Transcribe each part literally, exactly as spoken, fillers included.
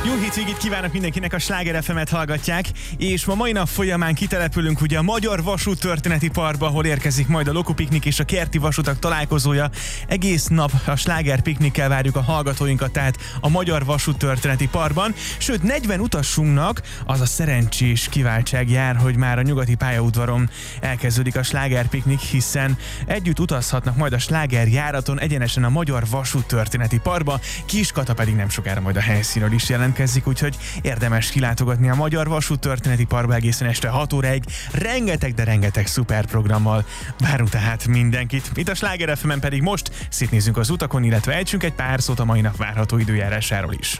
Jó hétvégét kívánok mindenkinek, a Sláger ef emet hallgatják, és ma mai nap folyamán kitelepülünk ugye a Magyar Vasút Történeti Parkba, ahol érkezik majd a Lokupiknik és a Kerti Vasutak találkozója. Egész nap a Sláger piknikkel várjuk a hallgatóinkat, tehát a Magyar Vasút Történeti Parkban. Sőt, negyven utasunknak az a szerencsés kiváltság jár, hogy már a nyugati pályaudvaron elkezdődik a Sláger piknik, hiszen együtt utazhatnak majd a Sláger járaton egyenesen a Magyar Vasút Történeti Parkba. Kis Kata pedig nem sokára majd a helyszínről is jelentkezik, úgyhogy érdemes kilátogatni a Magyar Vasút Történeti Parkba egészen este hat óráig. Rengeteg, de rengeteg szuper programmal várunk tehát mindenkit. Itt a Sláger ef emen pedig most szétnézzünk az utakon, illetve ejtsünk egy pár szót a mai nap várható időjárásáról is.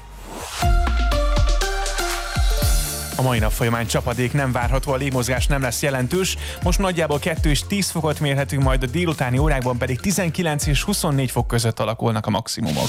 A mai nap folyamán csapadék nem várható, a légmozgás nem lesz jelentős. Most nagyjából kettő és tíz fokot mérhetünk, majd a délutáni órákban pedig tizenkilenc és huszonnégy fok között alakulnak a maximumok.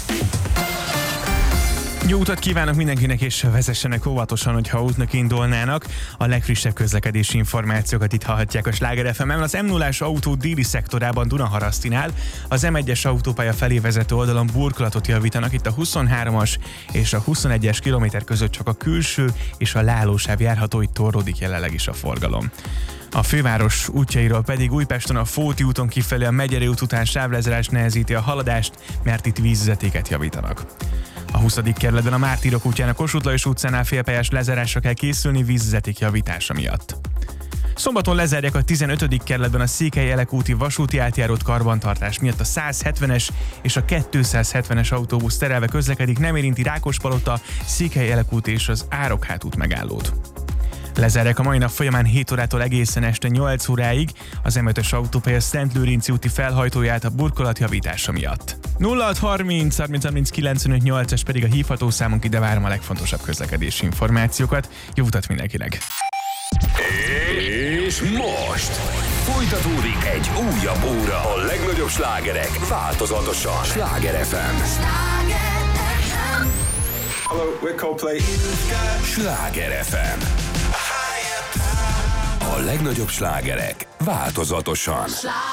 Jó utat kívánok mindenkinek, és vezessenek óvatosan, hogyha útnak indulnának. A legfrissebb közlekedési információkat itt hallhatják a Sláger ef emen. Az em nullás autó déli szektorában Dunaharasztinál, az em egyes autópálya felé vezető oldalon burkolatot javítanak. Itt a huszonhármas és a huszonegyes kilométer között csak a külső és a lálósáv járható, itt torlódik jelenleg is a forgalom. A főváros útjairól pedig Újpesten a Fóti úton kifelé a Megyeri út után sávlezárás nehezíti a haladást, mert itt vízvezetéket javítanak. A huszadik kerületben a Mártírok útján a Kossuth Lajos utcánál félpályás lezárásra kell készülni vízvezeték javítása miatt. Szombaton lezárják a tizenötödik kerületben a Székely-Elek úti vasúti átjárót karbantartás miatt. A százhetvenes és a kétszázhetvenes autóbusz terelve közlekedik, nem érinti Rákospalota, Székely-Elek út és az Árokhát út megállót. Lezárják a mai nap folyamán hét órától egészen este nyolc óráig az em ötös autópálya Szentlőrinci úti felhajtóját a burkolat javítása miatt. nulla hat harminc harminc harminc kilencvenöt nyolcas pedig a hívható számunk, ide várom a legfontosabb közlekedési információkat. Jó utat mindenkinek! És most folytatódik egy újabb óra. A legnagyobb slágerek változatosan. Sláger ef em. Hello, we're Coldplay. Sláger ef em. A legnagyobb slágerek változatosan.